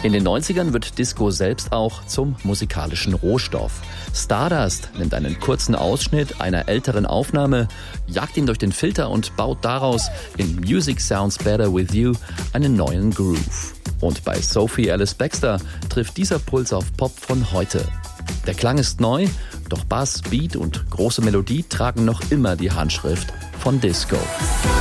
In den 90ern wird Disco selbst auch zum musikalischen Rohstoff. Stardust nimmt einen kurzen Ausschnitt einer älteren Aufnahme, jagt ihn durch den Filter und baut daraus in Music Sounds Better With You einen neuen Groove. Und bei Sophie Ellis Bextor trifft dieser Puls auf Pop von heute. Der Klang ist neu, doch Bass, Beat und große Melodie tragen noch immer die Handschrift von Disco.